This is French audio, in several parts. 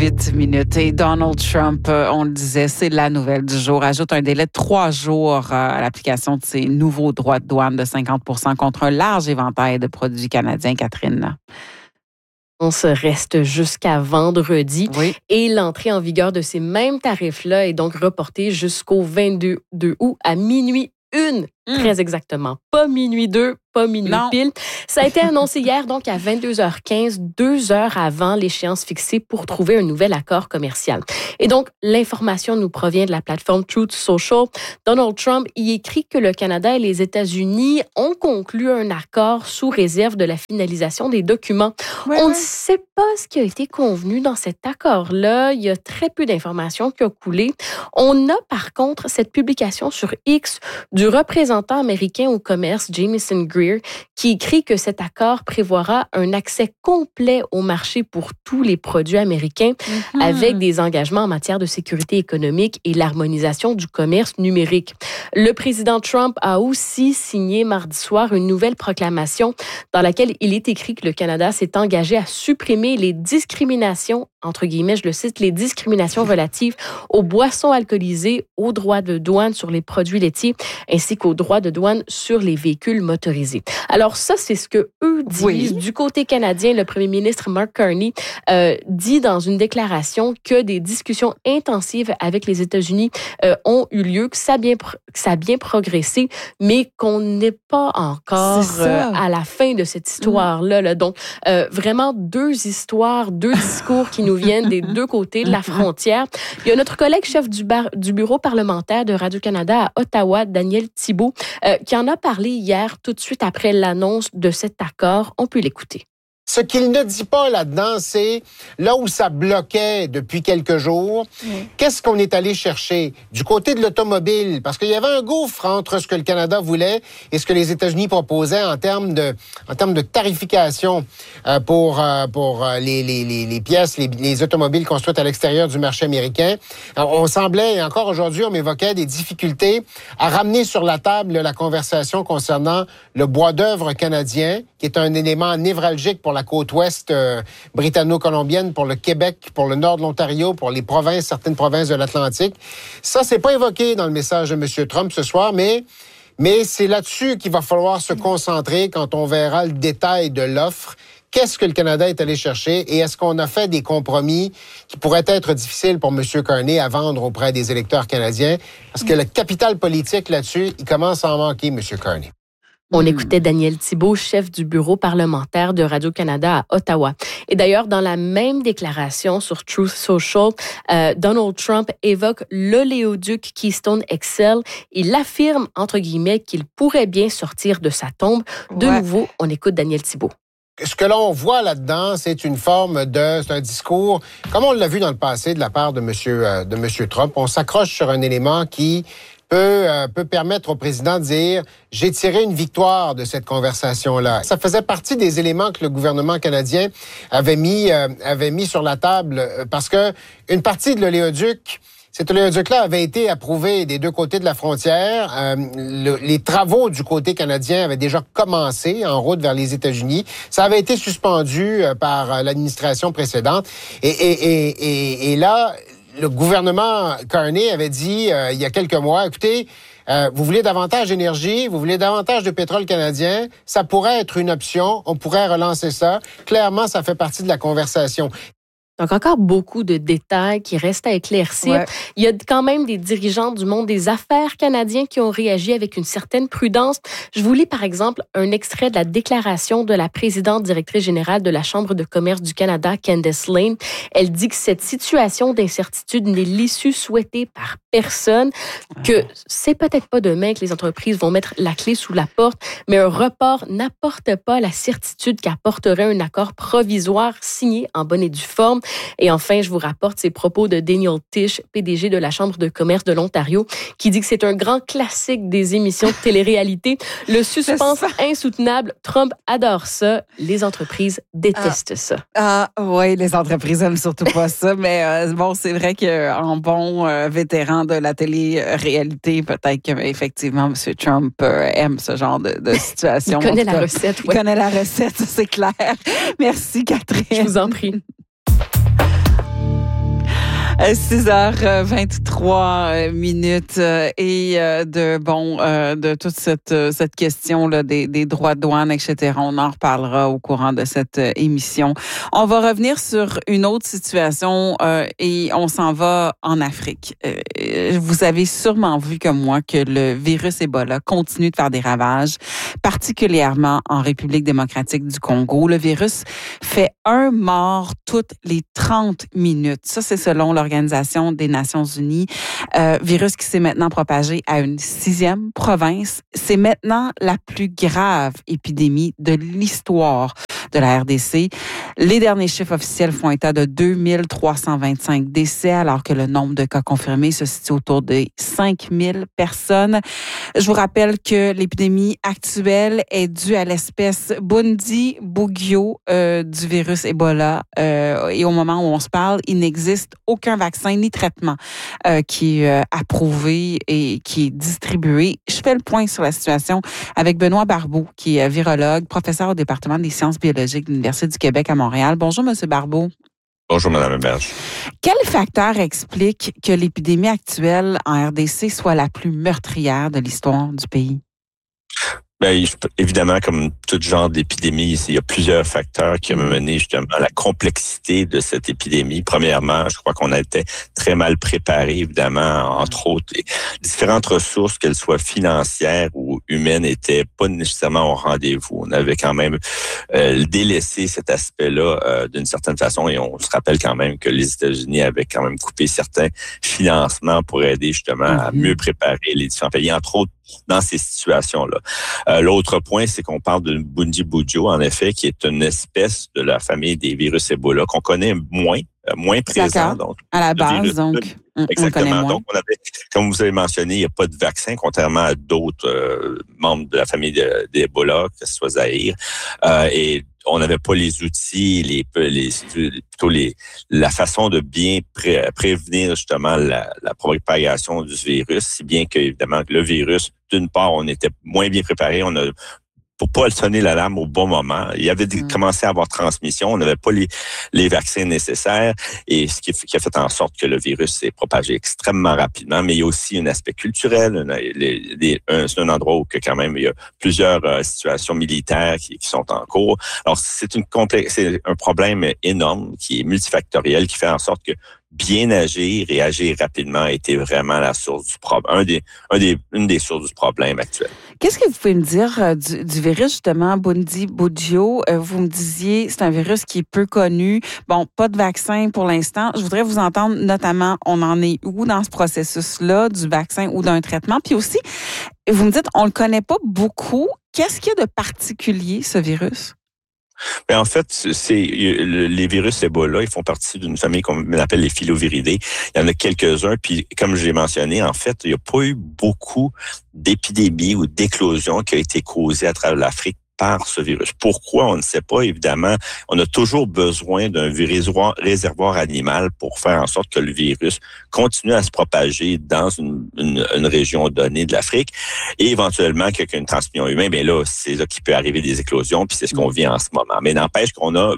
18 et Donald Trump, on le disait, c'est la nouvelle du jour, ajoute un délai de 3 jours à l'application de ses nouveaux droits de douane de 50% contre un large éventail de produits canadiens. Catherine. On se reste jusqu'à vendredi. Oui. Et l'entrée en vigueur de ces mêmes tarifs-là est donc reportée jusqu'au 22 août à minuit 1. Très exactement. Pas minuit 2, pas minuit pile. Ça a été annoncé hier, donc à 22h15, 2 heures avant l'échéance fixée pour trouver un nouvel accord commercial. Et donc, l'information nous provient de la plateforme Truth Social. Donald Trump y écrit que le Canada et les États-Unis ont conclu un accord sous réserve de la finalisation des documents. On ne sait pas ce qui a été convenu dans cet accord-là. Il y a très peu d'informations qui ont coulé. On a par contre cette publication sur X du représentant américain au commerce, Jamieson Greer, qui écrit que cet accord prévoira un accès complet au marché pour tous les produits américains avec des engagements en matière de sécurité économique et l'harmonisation du commerce numérique. Le président Trump a aussi signé mardi soir une nouvelle proclamation dans laquelle il est écrit que le Canada s'est engagé à supprimer les discriminations, entre guillemets, je le cite, les discriminations relatives aux boissons alcoolisées, aux droits de douane sur les produits laitiers, ainsi qu'aux droits de douane sur les véhicules motorisés. Alors ça, c'est ce que eux disent. Oui. Du côté canadien, le premier ministre Mark Carney dit dans une déclaration que des discussions intensives avec les États-Unis ont eu lieu, que ça a bien progressé, mais qu'on n'est pas encore à la fin de cette histoire-là. Là. Donc, vraiment deux histoires, deux discours qui nous viennent des deux côtés de la frontière. Il y a notre collègue chef du bureau parlementaire de Radio-Canada à Ottawa, Daniel Thibault, qui en a parlé hier, tout de suite après l'annonce de cet accord. On peut l'écouter. Ce qu'il ne dit pas là-dedans, c'est là où ça bloquait depuis quelques jours, qu'est-ce qu'on est allé chercher du côté de l'automobile? Parce qu'il y avait un gouffre entre ce que le Canada voulait et ce que les États-Unis proposaient en termes de tarification pour les pièces, les automobiles construites à l'extérieur du marché américain. Alors, on semblait, et encore aujourd'hui, on m'évoquait des difficultés à ramener sur la table la conversation concernant le bois d'œuvre canadien, qui est un élément névralgique pour la côte ouest britanno-colombienne, pour le Québec, pour le nord de l'Ontario, pour les provinces, certaines provinces de l'Atlantique. Ça, c'est pas évoqué dans le message de M. Trump ce soir, mais c'est là-dessus qu'il va falloir se concentrer quand on verra le détail de l'offre. Qu'est-ce que le Canada est allé chercher et est-ce qu'on a fait des compromis qui pourraient être difficiles pour M. Carney à vendre auprès des électeurs canadiens? Parce que le capital politique là-dessus, il commence à en manquer, M. Carney. On écoutait Daniel Thibault, chef du bureau parlementaire de Radio-Canada à Ottawa. Et d'ailleurs, dans la même déclaration sur Truth Social, Donald Trump évoque l'oléoduc Keystone XL. Il affirme, entre guillemets, qu'il pourrait bien sortir de sa tombe. De nouveau, on écoute Daniel Thibault. Ce que l'on voit là-dedans, c'est c'est un discours, comme on l'a vu dans le passé de la part de Monsieur Trump. On s'accroche sur un élément qui peut permettre au président de dire « J'ai tiré une victoire de cette conversation-là ». Ça faisait partie des éléments que le gouvernement canadien avait mis sur la table parce que une partie de l'oléoduc, cet oléoduc-là avait été approuvé des deux côtés de la frontière. Les travaux du côté canadien avaient déjà commencé en route vers les États-Unis. Ça avait été suspendu par l'administration précédente. Et là, le gouvernement Carney avait dit il y a quelques mois, écoutez, vous voulez davantage d'énergie, vous voulez davantage de pétrole canadien, ça pourrait être une option, on pourrait relancer ça. Clairement, ça fait partie de la conversation. Donc, encore beaucoup de détails qui restent à éclaircir. Ouais. Il y a quand même des dirigeants du monde des affaires canadiens qui ont réagi avec une certaine prudence. Je vous lis, par exemple, un extrait de la déclaration de la présidente directrice générale de la Chambre de commerce du Canada, Candace Lane. Elle dit que cette situation d'incertitude n'est l'issue souhaitée par personne, que c'est peut-être pas demain que les entreprises vont mettre la clé sous la porte, mais un report n'apporte pas la certitude qu'apporterait un accord provisoire signé en bonne et due forme. Et enfin, je vous rapporte ces propos de Daniel Tisch, PDG de la Chambre de commerce de l'Ontario, qui dit que c'est un grand classique des émissions de télé-réalité. Le suspense insoutenable, Trump adore ça. Les entreprises détestent ça. Oui, les entreprises aiment surtout pas ça, mais bon, c'est vrai qu'en bon vétéran de la télé-réalité, peut-être qu'effectivement, M. Trump aime ce genre de situation. Il connaît la recette. Il connaît la recette, c'est clair. Merci, Catherine. Je vous en prie. 6h23 minutes et de toute cette question là des droits de douane, etc. On en reparlera au courant de cette émission. On va revenir sur une autre situation et on s'en va en Afrique. Vous avez sûrement vu comme moi que le virus Ebola continue de faire des ravages, particulièrement en République démocratique du Congo. Le virus fait un mort toutes les 30 minutes. Ça, c'est selon l'Organisation des Nations Unies. Virus qui s'est maintenant propagé à une 6e province. C'est maintenant la plus grave épidémie de l'histoire de la RDC. Les derniers chiffres officiels font état de 2325 décès, alors que le nombre de cas confirmés se situe autour de 5000 personnes. Je vous rappelle que l'épidémie actuelle est due à l'espèce Bundibugyo du virus Ebola. Et au moment où on se parle, il n'existe aucun vaccin ni traitement qui est approuvé et qui est distribué. Je fais le point sur la situation avec Benoît Barbeau, qui est virologue, professeur au département des sciences biologiques de l'Université du Québec à Montréal. Bonjour, M. Barbeau. Bonjour, Mme Berge. Quel facteur explique que l'épidémie actuelle en RDC soit la plus meurtrière de l'histoire du pays? Bien, évidemment, comme tout genre d'épidémie, il y a plusieurs facteurs qui ont mené justement à la complexité de cette épidémie. Premièrement, je crois qu'on a été très mal préparé, évidemment, entre autres. Les différentes ressources, qu'elles soient financières ou humaines, n'étaient pas nécessairement au rendez-vous. On avait quand même délaissé cet aspect-là d'une certaine façon, et on se rappelle quand même que les États-Unis avaient quand même coupé certains financements pour aider justement à mieux préparer les différents pays, entre autres dans ces situations-là. L'autre point, c'est qu'on parle de Bundibugyo, en effet, qui est une espèce de la famille des virus Ebola qu'on connaît moins présent. Donc, à la base, virus, donc. Exactement. Donc, on avait, comme vous avez mentionné, il n'y a pas de vaccin, contrairement à d'autres membres de la famille d'Ebola, que ce soit Zaïre. Et on n'avait pas les outils, la façon de bien prévenir justement la propagation du virus, si bien que, évidemment, le virus, d'une part, on était moins bien préparé, pour pas sonner l'alarme au bon moment. Il y avait commencé à avoir transmission, on n'avait pas les vaccins nécessaires, et ce qui a fait en sorte que le virus s'est propagé extrêmement rapidement. Mais il y a aussi un aspect culturel. C'est un endroit où quand même il y a plusieurs situations militaires qui sont en cours. Alors c'est un problème énorme qui est multifactoriel, qui fait en sorte que bien agir et agir rapidement a été vraiment la source du problème, une des sources du problème actuel. Qu'est-ce que vous pouvez me dire du virus, justement, Bundibugyo? Vous me disiez, c'est un virus qui est peu connu. Bon, pas de vaccin pour l'instant. Je voudrais vous entendre, notamment, on en est où dans ce processus-là, du vaccin ou d'un traitement? Puis aussi, vous me dites, on le connaît pas beaucoup. Qu'est-ce qu'il y a de particulier, ce virus? Mais en fait, les virus Ebola, ils font partie d'une famille qu'on appelle les filoviridés. Il y en a quelques-uns, puis comme je l'ai mentionné, en fait, il n'y a pas eu beaucoup d'épidémies ou d'éclosions qui ont été causées à travers l'Afrique par ce virus. Pourquoi? On ne sait pas, évidemment. On a toujours besoin d'un réservoir animal pour faire en sorte que le virus continue à se propager dans une région donnée de l'Afrique et éventuellement qu'il y ait une transmission humaine. Bien là, c'est là qu'il peut arriver des éclosions, puis c'est ce qu'on vit en ce moment. Mais n'empêche qu'on a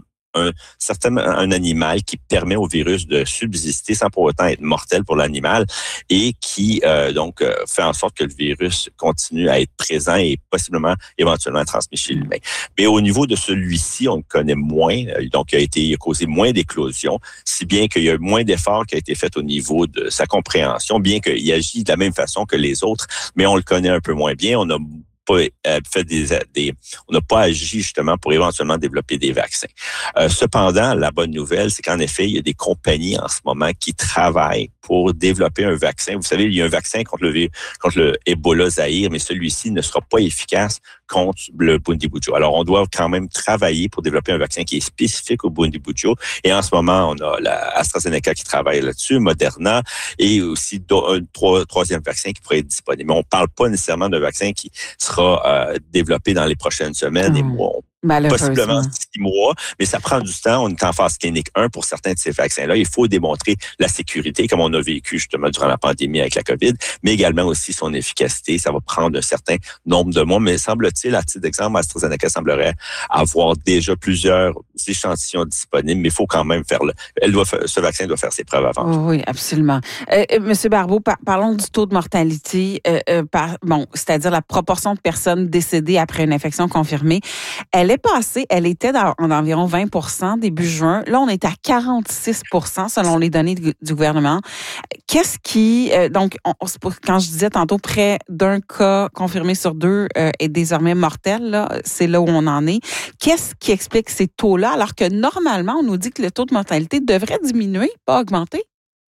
un animal qui permet au virus de subsister sans pour autant être mortel pour l'animal et qui fait en sorte que le virus continue à être présent et possiblement éventuellement transmis chez l'humain. Mais au niveau de celui-ci, on le connaît moins, donc il a causé moins d'éclosions, si bien qu'il y a moins d'efforts qui a été fait au niveau de sa compréhension, bien qu'il agit de la même façon que les autres, mais on le connaît un peu moins bien. On n'a pas on n'a pas agi justement pour éventuellement développer des vaccins. Cependant, la bonne nouvelle, c'est qu'en effet, il y a des compagnies en ce moment qui travaillent pour développer un vaccin. Vous savez, il y a un vaccin contre le Ebola Zaïre, mais celui-ci ne sera pas efficace contre le Bundibugyo. Alors, on doit quand même travailler pour développer un vaccin qui est spécifique au Bundibugyo. Et en ce moment, on a la AstraZeneca qui travaille là-dessus, Moderna, et aussi un troisième vaccin qui pourrait être disponible. Mais on ne parle pas nécessairement d'un vaccin qui sera développé dans les prochaines semaines et mois. On possiblement 6 mois, mais ça prend du temps. On est en phase clinique 1 pour certains de ces vaccins-là. Il faut démontrer la sécurité, comme on a vécu justement durant la pandémie avec la COVID, mais également aussi son efficacité. Ça va prendre un certain nombre de mois, mais semble-t-il, à titre d'exemple, AstraZeneca semblerait avoir déjà plusieurs échantillons disponibles, mais il faut quand même ce vaccin doit faire ses preuves avant. Oui, absolument. Monsieur Barbeau, parlons du taux de mortalité, c'est-à-dire la proportion de personnes décédées après une infection confirmée. Elle était d'environ 20% début juin. Là, on est à 46% selon les données du gouvernement. Qu'est-ce qui... quand je disais tantôt, près d'un cas confirmé sur 2 est désormais mortel, là, c'est là où on en est. Qu'est-ce qui explique ces taux-là, alors que normalement, on nous dit que le taux de mortalité devrait diminuer, pas augmenter?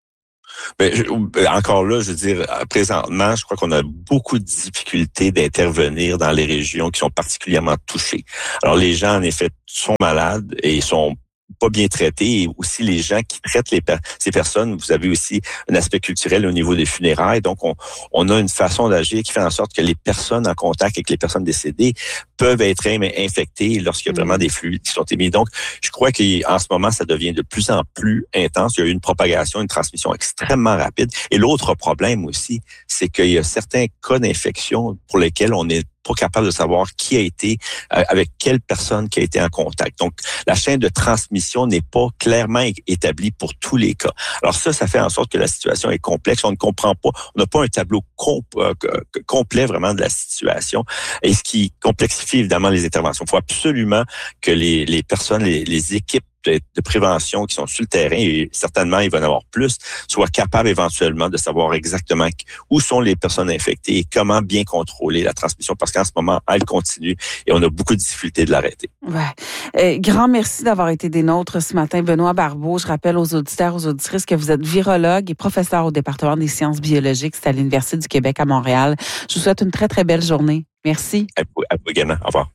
Encore là, je veux dire, présentement, je crois qu'on a beaucoup de difficultés d'intervenir dans les régions qui sont particulièrement touchées. Alors, les gens, en effet, sont malades et sont pas bien traités, et aussi les gens qui traitent ces personnes. Vous avez aussi un aspect culturel au niveau des funérailles. Donc, on a une façon d'agir qui fait en sorte que les personnes en contact avec les personnes décédées peuvent être infectées lorsqu'il y a vraiment des fluides qui sont émis. Donc, je crois qu'en ce moment, ça devient de plus en plus intense. Il y a eu une propagation, une transmission extrêmement rapide. Et l'autre problème aussi, c'est qu'il y a certains cas d'infection pour lesquels on est pas capable de savoir qui a été, avec quelle personne qui a été en contact. Donc, la chaîne de transmission n'est pas clairement établie pour tous les cas. Alors ça fait en sorte que la situation est complexe. On ne comprend pas, on n'a pas un tableau complet vraiment de la situation, et ce qui complexifie évidemment les interventions. Il faut absolument que les personnes, les équipes de prévention qui sont sur le terrain, et certainement il va y en avoir plus, soient capables éventuellement de savoir exactement où sont les personnes infectées et comment bien contrôler la transmission, parce qu'en ce moment, elle continue et on a beaucoup de difficultés de l'arrêter. Ouais. Grand merci d'avoir été des nôtres ce matin, Benoît Barbeau. Je rappelle aux auditeurs, aux auditrices que vous êtes virologue et professeur au département des sciences biologiques. C'est à l'Université du Québec à Montréal. Je vous souhaite une très, très belle journée. Merci. À vous également. Au revoir.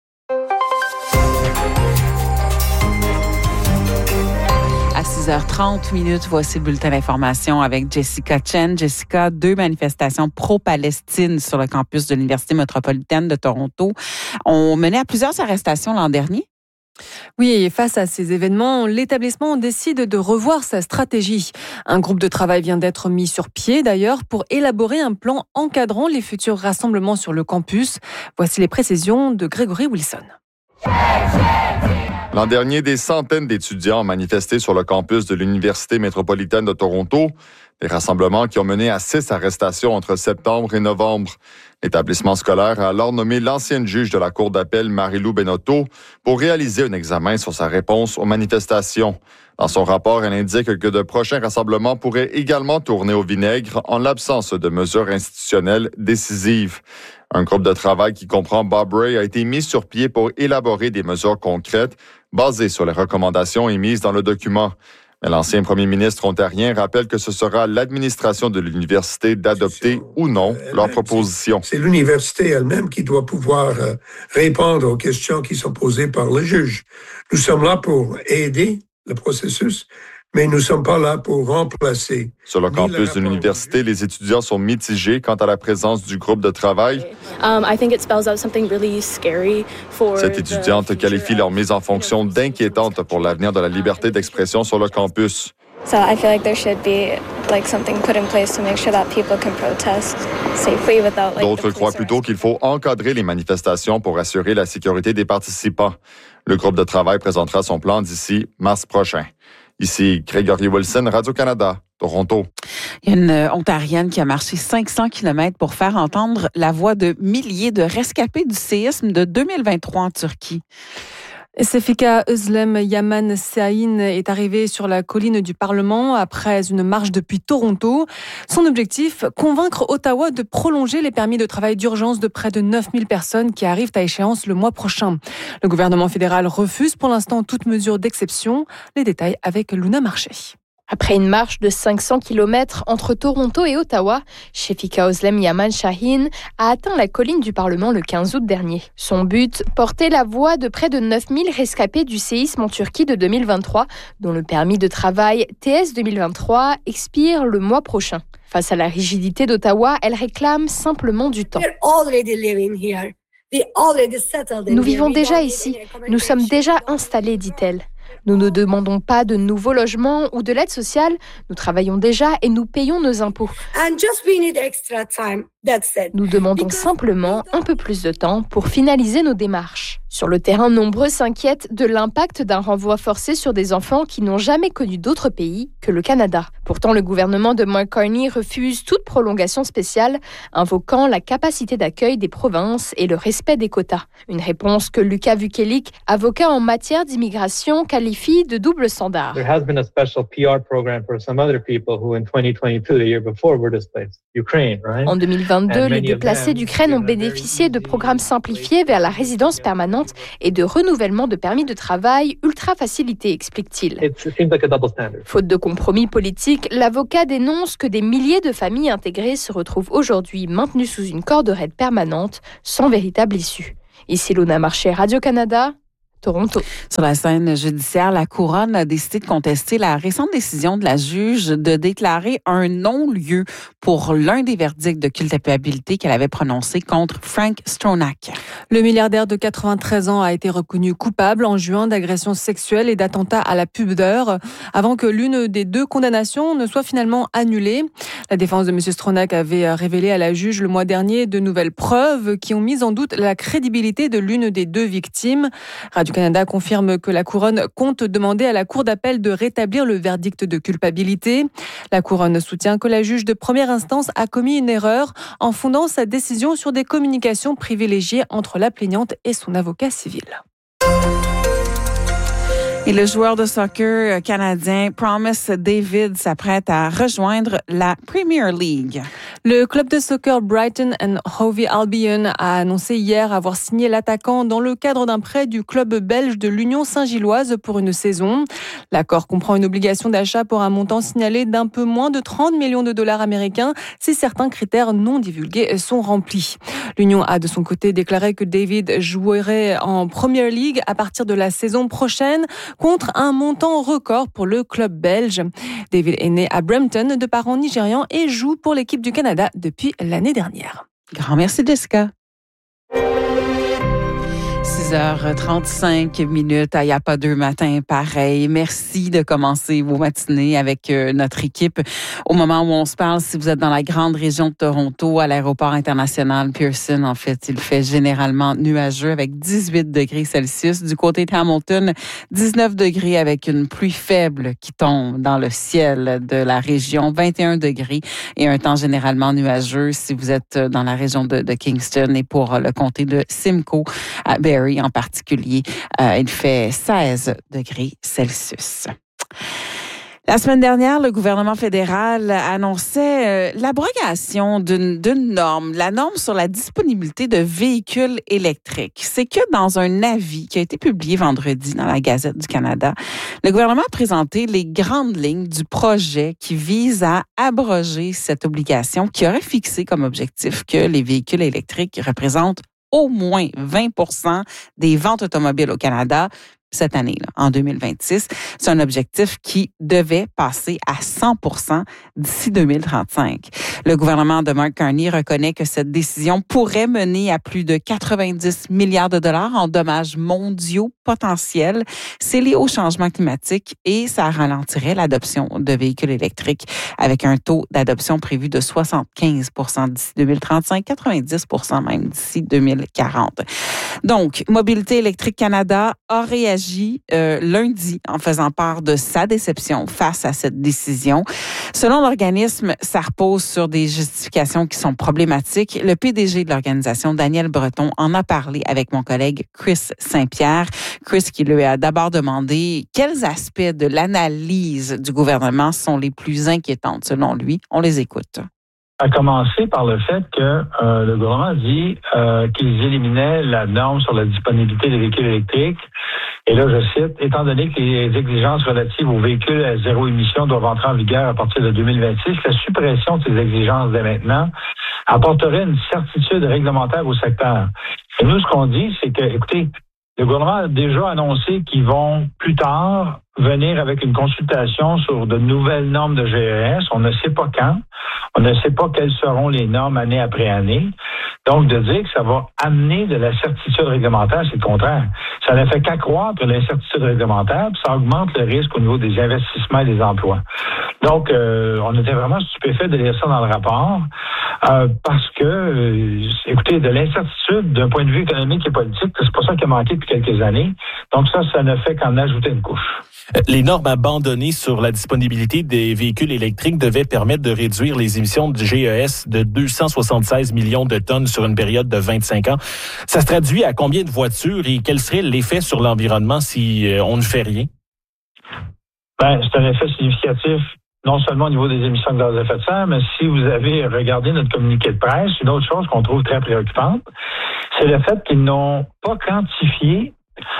À 6h30, voici le bulletin d'information avec Jessica Chen. Jessica, 2 manifestations pro-Palestine sur le campus de l'Université métropolitaine de Toronto ont mené à plusieurs arrestations l'an dernier. Oui, et face à ces événements, l'établissement décide de revoir sa stratégie. Un groupe de travail vient d'être mis sur pied d'ailleurs pour élaborer un plan encadrant les futurs rassemblements sur le campus. Voici les précisions de Grégory Wilson. L'an dernier, des centaines d'étudiants ont manifesté sur le campus de l'Université métropolitaine de Toronto. Des rassemblements qui ont mené à 6 arrestations entre septembre et novembre. L'établissement scolaire a alors nommé l'ancienne juge de la Cour d'appel, Marie-Lou Benotto, pour réaliser un examen sur sa réponse aux manifestations. Dans son rapport, elle indique que de prochains rassemblements pourraient également tourner au vinaigre en l'absence de mesures institutionnelles décisives. Un groupe de travail qui comprend Bob Ray a été mis sur pied pour élaborer des mesures concrètes basées sur les recommandations émises dans le document. Mais l'ancien premier ministre ontarien rappelle que ce sera l'administration de l'université d'adopter ou non leurs propositions. C'est l'université elle-même qui doit pouvoir répondre aux questions qui sont posées par le juge. Nous sommes là pour aider le processus, mais nous ne sommes pas là pour remplacer. Sur le campus de l'université, les étudiants sont mitigés quant à la présence du groupe de travail. Cette étudiante qualifie leur mise en fonction d'inquiétante pour l'avenir de la liberté d'expression sur le campus. D'autres croient plutôt qu'il faut encadrer les manifestations pour assurer la sécurité des participants. Le groupe de travail présentera son plan d'ici mars prochain. Ici, Grégory Wilson, Radio-Canada, Toronto. Il y a une Ontarienne qui a marché 500 km pour faire entendre la voix de milliers de rescapés du séisme de 2023 en Turquie. Sefika Özlem Yaman Şahin est arrivée sur la colline du Parlement après une marche depuis Toronto. Son objectif, convaincre Ottawa de prolonger les permis de travail d'urgence de près de 9000 personnes qui arrivent à échéance le mois prochain. Le gouvernement fédéral refuse pour l'instant toute mesure d'exception. Les détails avec Luna Marché. Après une marche de 500 km entre Toronto et Ottawa, Sefika Özlem Yaman Şahin a atteint la colline du Parlement le 15 août dernier. Son but, porter la voix de près de 9000 rescapés du séisme en Turquie de 2023, dont le permis de travail TS 2023 expire le mois prochain. Face à la rigidité d'Ottawa, elle réclame simplement du temps. Nous vivons déjà ici. Nous sommes déjà installés, dit-elle. Nous ne demandons pas de nouveaux logements ou de l'aide sociale. Nous travaillons déjà et nous payons nos impôts. Nous demandons simplement un peu plus de temps pour finaliser nos démarches. Sur le terrain, nombreux s'inquiètent de l'impact d'un renvoi forcé sur des enfants qui n'ont jamais connu d'autre pays que le Canada. Pourtant, le gouvernement de Mark Carney refuse toute prolongation spéciale, invoquant la capacité d'accueil des provinces et le respect des quotas. Une réponse que Lucas Vukelic, avocat en matière d'immigration, qualifie de double standard. There has been a special PR program for some other people who in 2022, the year before, were displaced. Ukraine, right? En 2022, les déplacés d'Ukraine ont bénéficié de programmes simplifiés vers la résidence permanente et de renouvellement de permis de travail ultra facilités, explique-t-il. Faute de compromis politique, l'avocat dénonce que des milliers de familles intégrées se retrouvent aujourd'hui maintenues sous une corde raide permanente, sans véritable issue. Ici Luna Marché, Radio-Canada, Toronto. Sur la scène judiciaire, la Couronne a décidé de contester la récente décision de la juge de déclarer un non-lieu pour l'un des verdicts de culpabilité qu'elle avait prononcé contre Frank Stronach. Le milliardaire de 93 ans a été reconnu coupable en juin d'agression sexuelle et d'attentat à la pudeur avant que l'une des deux condamnations ne soit finalement annulée. La défense de M. Stronach avait révélé à la juge le mois dernier de nouvelles preuves qui ont mis en doute la crédibilité de l'une des deux victimes. Radio-Canada confirme que la Couronne compte demander à la Cour d'appel de rétablir le verdict de culpabilité. La Couronne soutient que la juge de première instance a commis une erreur en fondant sa décision sur des communications privilégiées entre la plaignante et son avocat civil. Et le joueur de soccer canadien Promise David s'apprête à rejoindre la Premier League. Le club de soccer Brighton and Hove Albion a annoncé hier avoir signé l'attaquant dans le cadre d'un prêt du club belge de l'Union Saint-Gilloise pour une saison. L'accord comprend une obligation d'achat pour un montant signalé d'un peu moins de 30 millions de dollars américains si certains critères non divulgués sont remplis. L'Union a de son côté déclaré que David jouerait en Premier League à partir de la saison prochaine, contre un montant record pour le club belge. David est né à Brampton de parents nigérians et joue pour l'équipe du Canada depuis l'année dernière. Grand merci Jessica. 6h35, il n'y a pas deux matins pareil. Merci de commencer vos matinées avec notre équipe. Au moment où on se parle, si vous êtes dans la grande région de Toronto, à l'aéroport international Pearson, en fait, il fait généralement nuageux avec 18 degrés Celsius. Du côté de Hamilton, 19 degrés avec une pluie faible qui tombe dans le ciel de la région, 21 degrés et un temps généralement nuageux si vous êtes dans la région de Kingston et pour le comté de Simcoe à Barrie en particulier, il fait 16 degrés Celsius. La semaine dernière, le gouvernement fédéral annonçait l'abrogation d'une norme, la norme sur la disponibilité de véhicules électriques. C'est que dans un avis qui a été publié vendredi dans la Gazette du Canada, le gouvernement a présenté les grandes lignes du projet qui vise à abroger cette obligation qui aurait fixé comme objectif que les véhicules électriques représentent au moins 20% des ventes automobiles au Canada cette année, là, en 2026. C'est un objectif qui devait passer à 100% d'ici 2035. Le gouvernement de Mark Carney reconnaît que cette décision pourrait mener à plus de 90 milliards de dollars en dommages mondiaux potentiels. C'est lié au changement climatique et ça ralentirait l'adoption de véhicules électriques avec un taux d'adoption prévu de 75% d'ici 2035, 90% même d'ici 2040. Donc, Mobilité électrique Canada a réagi lundi en faisant part de sa déception face à cette décision. Selon l'organisme, ça repose sur des justifications qui sont problématiques. Le PDG de l'organisation, Daniel Breton, en a parlé avec mon collègue Chris Saint-Pierre. Chris qui lui a d'abord demandé quels aspects de l'analyse du gouvernement sont les plus inquiétantes selon lui. On les écoute. À commencer par le fait que le gouvernement dit qu'ils éliminaient la norme sur la disponibilité des véhicules électriques. Et là, je cite, étant donné que les exigences relatives aux véhicules à zéro émission doivent entrer en vigueur à partir de 2026, la suppression de ces exigences dès maintenant apporterait une certitude réglementaire au secteur. Et nous, ce qu'on dit, c'est que, écoutez, le gouvernement a déjà annoncé qu'ils vont plus tard venir avec une consultation sur de nouvelles normes de GES. On ne sait pas quand. On ne sait pas quelles seront les normes année après année. Donc, de dire que ça va amener de la certitude réglementaire, c'est le contraire. Ça ne fait qu'accroître l'incertitude réglementaire, puis ça augmente le risque au niveau des investissements et des emplois. Donc, on était vraiment stupéfait de lire ça dans le rapport, parce que, écoutez, de l'incertitude d'un point de vue économique et politique, c'est pas ça qui a manqué depuis quelques années. Donc ça ne fait qu'en ajouter une couche. Les normes abandonnées sur la disponibilité des véhicules électriques devaient permettre de réduire les émissions de GES de 276 millions de tonnes sur une période de 25 ans. Ça se traduit à combien de voitures et quel serait l'effet sur l'environnement si on ne fait rien? C'est un effet significatif, non seulement au niveau des émissions de gaz à effet de serre, mais si vous avez regardé notre communiqué de presse, une autre chose qu'on trouve très préoccupante, c'est le fait qu'ils n'ont pas quantifié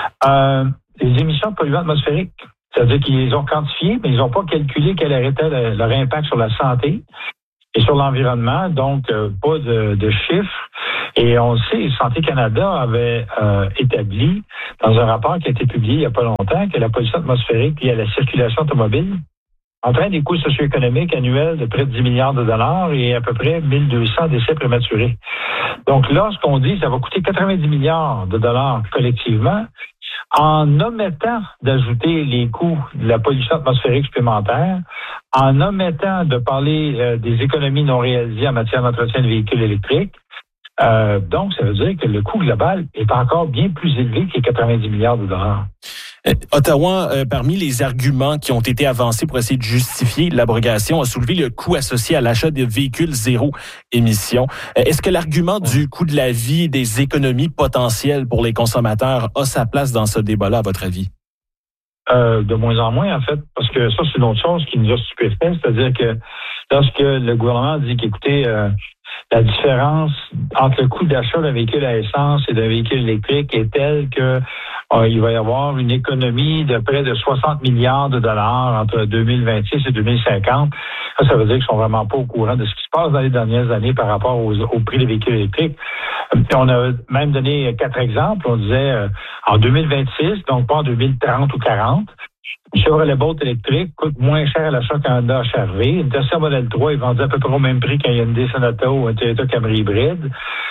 les émissions de polluants atmosphériques. C'est-à-dire qu'ils les ont quantifiées, mais ils n'ont pas calculé quel était leur impact sur la santé et sur l'environnement, donc pas de chiffres. Et on le sait, Santé Canada avait établi, dans un rapport qui a été publié il n'y a pas longtemps, que la pollution atmosphérique liée à la circulation automobile entraîne des coûts socio-économiques annuels de près de 10 milliards de dollars et à peu près 1200 décès prématurés. Donc là, ce qu'on dit, ça va coûter 90 milliards de dollars collectivement, en omettant d'ajouter les coûts de la pollution atmosphérique supplémentaire, en omettant de parler des économies non réalisées en matière d'entretien de véhicules électriques. Donc, ça veut dire que le coût global est encore bien plus élevé que les 90 milliards de dollars. Ottawa, parmi les arguments qui ont été avancés pour essayer de justifier l'abrogation, a soulevé le coût associé à l'achat de véhicules zéro émission. Est-ce que l'argument du coût de la vie et des économies potentielles pour les consommateurs a sa place dans ce débat-là, à votre avis? De moins en moins, en fait, parce que ça, c'est une autre chose qui nous a stupéfaits, c'est-à-dire que lorsque le gouvernement dit qu'écoutez, la différence entre le coût d'achat d'un véhicule à essence et d'un véhicule électrique est telle que il va y avoir une économie de près de 60 milliards de dollars entre 2026 et 2050. Ça veut dire qu'ils sont vraiment pas au courant de ce qui se passe dans les dernières années par rapport au prix des véhicules électriques. On a même donné 4 exemples. On disait en 2026, donc pas en 2030 ou 40, une Chevrolet Bolt électrique coûte moins cher à l'achat qu'un Honda HR-V. Une Tesla Model 3 est vendue à peu près au même prix qu'un Hyundai Sonata ou un Toyota Camry hybride.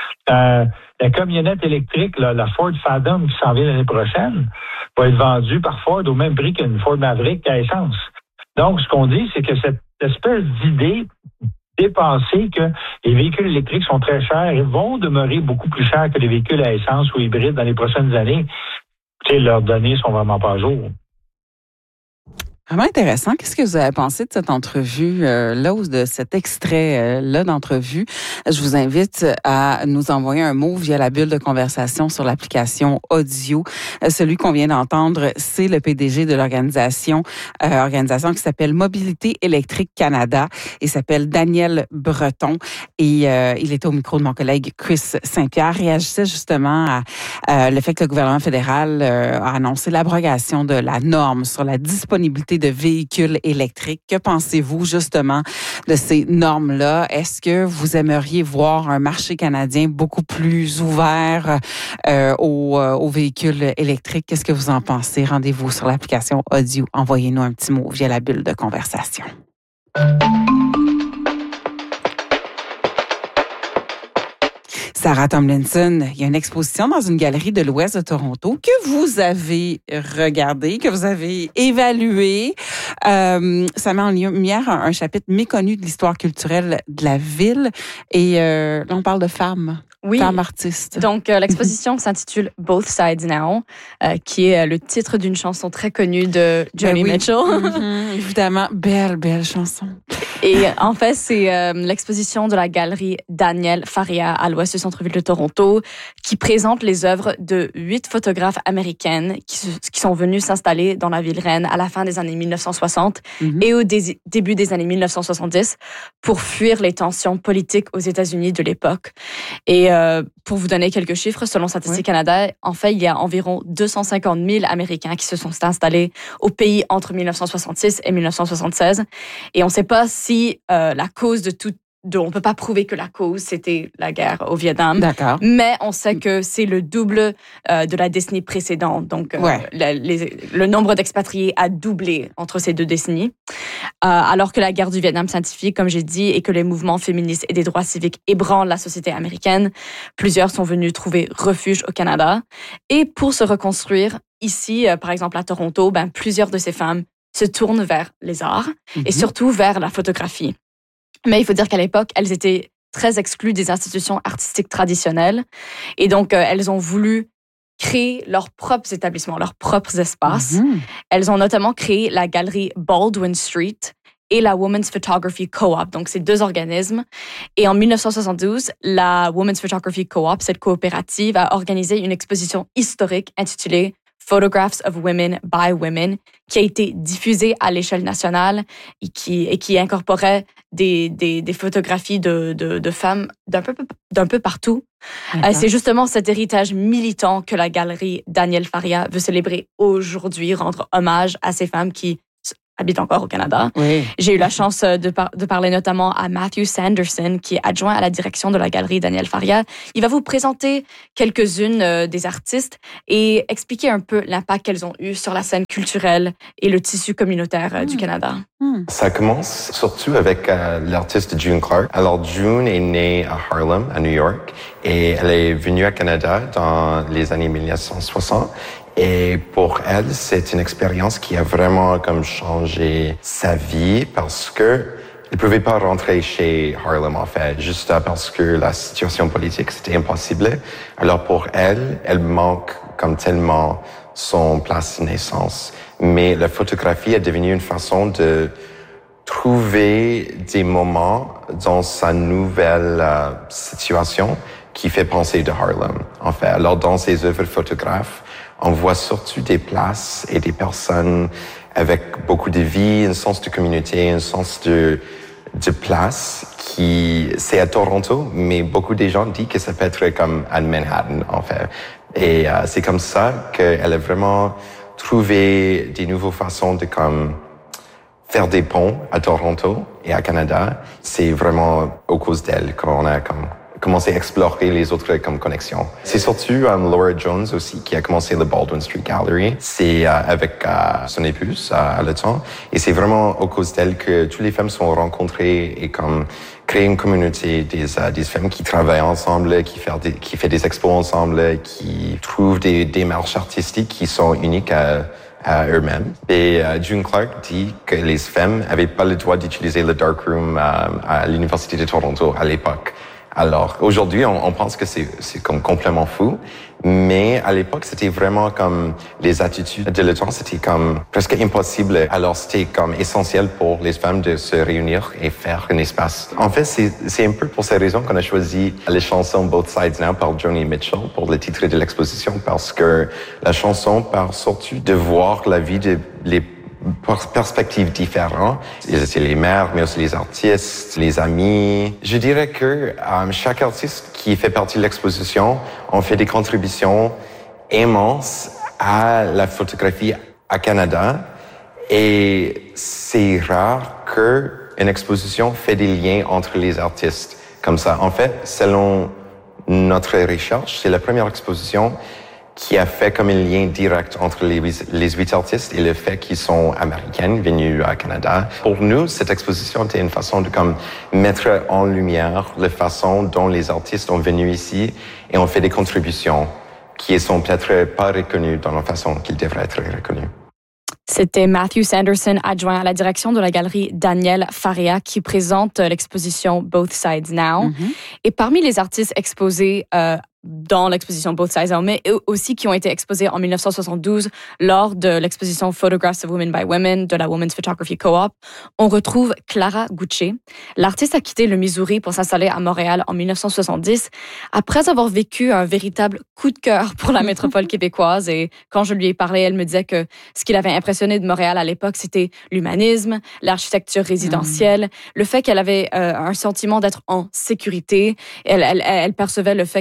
La camionnette électrique, la Ford Fathom qui s'en vient l'année prochaine, va être vendue par Ford au même prix qu'une Ford Maverick à essence. Donc, ce qu'on dit, c'est que cette espèce d'idée dépassée que les véhicules électriques sont très chers et vont demeurer beaucoup plus chers que les véhicules à essence ou hybrides dans les prochaines années, leurs données sont vraiment pas à jour. Vraiment intéressant. Qu'est-ce que vous avez pensé de cette entrevue-là ou de cet extrait-là d'entrevue? Je vous invite à nous envoyer un mot via la bulle de conversation sur l'application audio. Celui qu'on vient d'entendre, c'est le PDG de l'organisation qui s'appelle Mobilité électrique Canada et s'appelle Daniel Breton. Et il était au micro de mon collègue Chris Saint-Pierre. Réagissait justement à le fait que le gouvernement fédéral a annoncé l'abrogation de la norme sur la disponibilité de véhicules électriques. Que pensez-vous justement de ces normes-là? Est-ce que vous aimeriez voir un marché canadien beaucoup plus ouvert aux véhicules électriques? Qu'est-ce que vous en pensez? Rendez-vous sur l'application audio. Envoyez-nous un petit mot via la bulle de conversation. Sarah Tomlinson, il y a une exposition dans une galerie de l'Ouest de Toronto que vous avez regardée, que vous avez évaluée. Ça met en lumière un chapitre méconnu de l'histoire culturelle de la ville. Et là, on parle de femmes. Oui. Femmes artistes. Donc, l'exposition s'intitule Both Sides Now, qui est le titre d'une chanson très connue de Joni Mitchell. Évidemment, belle chanson. Et en fait, c'est l'exposition de la galerie Daniel Faria à l'ouest du centre-ville de Toronto qui présente les œuvres de 8 photographes américaines qui sont venues s'installer dans la ville reine à la fin des années 1960 et au début des années 1970 pour fuir les tensions politiques aux États-Unis de l'époque. Et pour vous donner quelques chiffres, selon Statistique Canada, en fait, il y a environ 250 000 Américains qui se sont installés au pays entre 1966 et 1976. Et on ne sait pas si la cause de on peut pas prouver que la cause, c'était la guerre au Vietnam. D'accord. Mais on sait que c'est le double de la décennie précédente. Donc, le nombre d'expatriés a doublé entre ces 2 décennies. Alors que la guerre du Vietnam s'intensifie, comme j'ai dit, et que les mouvements féministes et des droits civiques ébranlent la société américaine, plusieurs sont venus trouver refuge au Canada. Et pour se reconstruire, ici, par exemple à Toronto, plusieurs de ces femmes se tournent vers les arts et surtout vers la photographie. Mais il faut dire qu'à l'époque, elles étaient très exclues des institutions artistiques traditionnelles. Et donc, elles ont voulu créer leurs propres établissements, leurs propres espaces. Elles ont notamment créé la galerie Baldwin Street et la Women's Photography Co-op. Donc, c'est 2 organismes. Et en 1972, la Women's Photography Co-op, cette coopérative, a organisé une exposition historique intitulée Photographs of Women by Women, qui a été diffusée à l'échelle nationale et qui incorporait des photographies de femmes d'un peu partout. C'est justement cet héritage militant que la galerie Daniel Faria veut célébrer aujourd'hui, rendre hommage à ces femmes qui habitent encore au Canada. Oui. J'ai eu la chance de parler notamment à Matthew Sanderson, qui est adjoint à la direction de la galerie Daniel Faria. Il va vous présenter quelques-unes des artistes et expliquer un peu l'impact qu'elles ont eu sur la scène culturelle et le tissu communautaire du Canada. Ça commence surtout avec l'artiste June Clark. Alors, June est née à Harlem, à New York, et elle est venue au Canada dans les années 1960. Et pour elle, c'est une expérience qui a vraiment comme changé sa vie parce que elle pouvait pas rentrer chez Harlem, en fait, juste parce que la situation politique, c'était impossible. Alors pour elle, elle manque comme tellement son place de naissance. Mais la photographie est devenue une façon de trouver des moments dans sa nouvelle situation qui fait penser de Harlem, en fait. Alors dans ses œuvres photographes, on voit surtout des places et des personnes avec beaucoup de vie, un sens de communauté, un sens de place qui, c'est à Toronto, mais beaucoup de gens disent que ça peut être comme à Manhattan, en fait. Et c'est comme ça qu'elle a vraiment trouvé des nouvelles façons de comme faire des ponts à Toronto et à Canada. C'est vraiment à cause d'elle qu'on a comme commencé à explorer les autres comme connexions. C'est surtout Laura Jones aussi qui a commencé le Baldwin Street Gallery. C'est avec son épouse à le temps. Et c'est vraiment à cause d'elle que toutes les femmes sont rencontrées et comme créer une communauté des femmes qui travaillent ensemble, qui fait des expos ensemble, qui trouvent des démarches artistiques qui sont uniques à eux-mêmes. Et June Clark dit que les femmes avaient pas le droit d'utiliser le darkroom à l'Université de Toronto à l'époque. Alors, aujourd'hui, on pense que c'est comme complètement fou, mais à l'époque, c'était vraiment comme les attitudes de le temps, c'était comme presque impossible. Alors, c'était comme essentiel pour les femmes de se réunir et faire un espace. En fait, c'est un peu pour ces raisons qu'on a choisi la chanson Both Sides Now par Joni Mitchell pour le titre de l'exposition, parce que la chanson parle surtout de voir la vie de les perspectives différentes. C'est les mères, mais aussi les artistes, les amis. Je dirais que chaque artiste qui fait partie de l'exposition ont fait des contributions immenses à la photographie à Canada. Et c'est rare qu'une exposition fait des liens entre les artistes comme ça. En fait, selon notre recherche, c'est la première exposition qui a fait comme un lien direct entre les 8 artistes et le fait qu'ils sont américaines, venus au Canada. Pour nous, cette exposition était une façon de comme mettre en lumière la façon dont les artistes ont venu ici et ont fait des contributions qui sont peut-être pas reconnues dans la façon qu'ils devraient être reconnues. C'était Matthew Sanderson, adjoint à la direction de la galerie Daniel Faria, qui présente l'exposition Both Sides Now. Et parmi les artistes exposés dans l'exposition Both Sides Now, mais aussi qui ont été exposés en 1972 lors de l'exposition Photographs of Women by Women de la Women's Photography Co-op, on retrouve Clara Gucci. L'artiste a quitté le Missouri pour s'installer à Montréal en 1970 après avoir vécu un véritable coup de cœur pour la métropole québécoise. Et quand je lui ai parlé, elle me disait que ce qui l'avait impressionné de Montréal à l'époque, c'était l'humanisme, l'architecture résidentielle, le fait qu'elle avait un sentiment d'être en sécurité. Elle percevait le fait qu'elle pouvait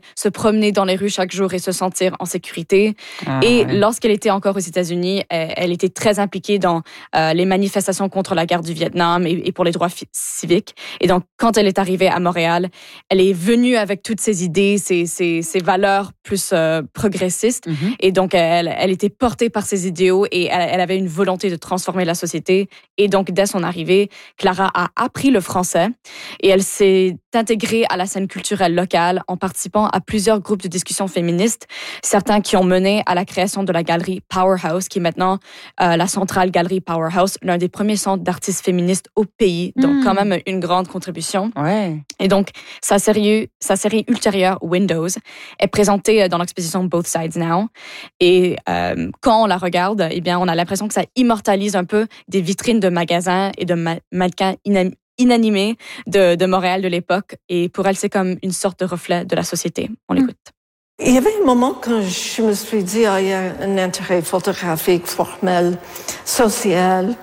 se promener dans les rues chaque jour et se sentir en sécurité. Et lorsqu'elle était encore aux États-Unis, elle était très impliquée dans les manifestations contre la guerre du Vietnam et pour les droits civiques. Et donc, quand elle est arrivée à Montréal, elle est venue avec toutes ses idées, ses valeurs plus progressistes. Et donc, elle était portée par ses idéaux et elle avait une volonté de transformer la société. Et donc, dès son arrivée, Clara a appris le français et elle s'est intégrée à la scène culturelle locale en participant à plusieurs groupes de discussion féministes, certains qui ont mené à la création de la galerie Powerhouse, qui est maintenant la centrale galerie Powerhouse, l'un des premiers centres d'artistes féministes au pays. Donc, quand même une grande contribution. Et donc, sa série ultérieure, Windows, est présentée dans l'exposition Both Sides Now. Et quand on la regarde, eh bien, on a l'impression que ça immortalise un peu des vitrines de magasins et de mannequins inanimés de Montréal de l'époque. Et pour elle, c'est comme une sorte de reflet de la société. On l'écoute. Il y avait un moment quand je me suis dit, il y a un intérêt photographique, formel, social.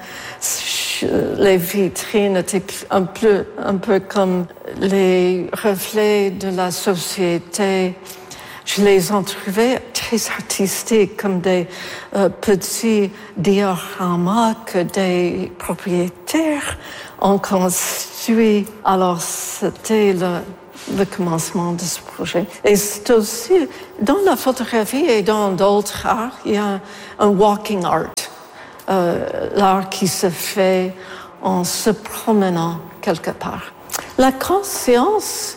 Les vitrines étaient un peu comme les reflets de la société. Je les ai trouvés très artistiques, comme des petits dioramas que des propriétaires ont construit. Alors, c'était le commencement de ce projet. Et c'est aussi, dans la photographie et dans d'autres arts, il y a un walking art. L'art qui se fait en se promenant quelque part. La conscience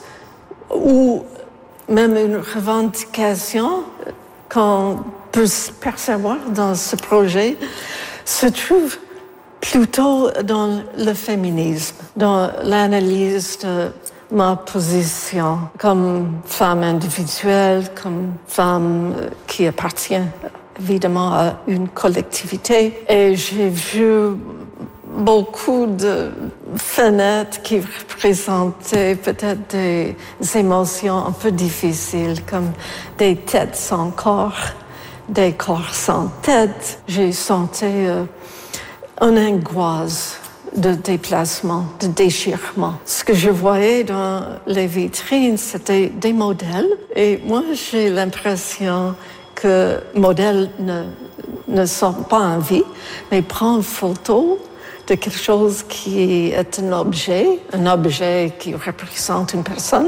ou même une revendication qu'on peut percevoir dans ce projet se trouve plutôt dans le féminisme, dans l'analyse de ma position comme femme individuelle, comme femme qui appartient évidemment à une collectivité. Et j'ai vu beaucoup de fenêtres qui représentaient peut-être des émotions un peu difficiles, comme des têtes sans corps, des corps sans tête. J'ai senti une angoisse de déplacement, de déchirement. Ce que je voyais dans les vitrines, c'était des modèles. Et moi, j'ai l'impression que modèles ne sont pas en vie, mais prendre photo de quelque chose qui est un objet qui représente une personne,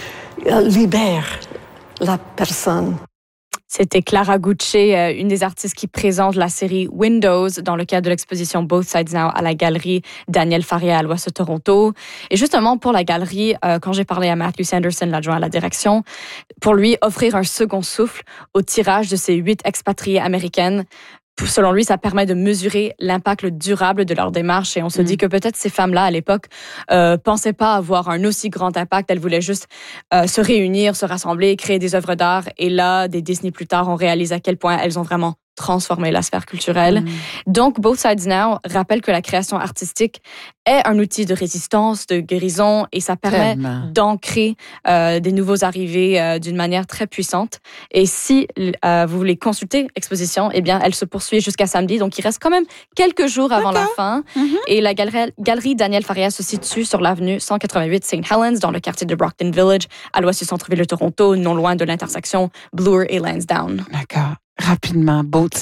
libère la personne. C'était Clara Gucci, une des artistes qui présente la série Windows dans le cadre de l'exposition Both Sides Now à la galerie Daniel Faria à l'Ouest de Toronto. Et justement, pour la galerie, quand j'ai parlé à Matthew Sanderson, l'adjoint à la direction, pour lui offrir un second souffle au tirage de ces 8 expatriées américaines, selon lui, ça permet de mesurer l'impact durable de leur démarche. Et on se dit que peut-être ces femmes-là, à l'époque, pensaient pas avoir un aussi grand impact. Elles voulaient juste se réunir, se rassembler, créer des œuvres d'art. Et là, des décennies plus tard, on réalise à quel point elles ont vraiment transformer la sphère culturelle. Donc, Both Sides Now rappelle que la création artistique est un outil de résistance, de guérison, et ça permet d'ancrer des nouveaux arrivés d'une manière très puissante. Et si vous voulez consulter l'exposition, eh bien, elle se poursuit jusqu'à samedi, donc il reste quand même quelques jours avant la fin. Et la galerie Daniel Faria se situe sur l'avenue 188 St. Helens, dans le quartier de Brockton Village, à l'ouest du centre-ville de Toronto, non loin de l'intersection Bloor et Lansdowne. D'accord. Rapidement, Both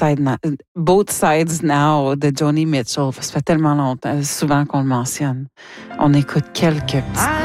Sides Now de Joni Mitchell. Ça fait tellement longtemps, souvent qu'on le mentionne. On écoute quelques petits